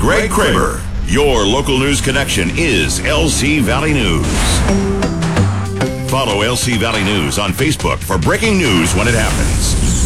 Greg Kramer. Your local news connection is LC Valley News. Follow LC Valley News on Facebook for breaking news when it happens.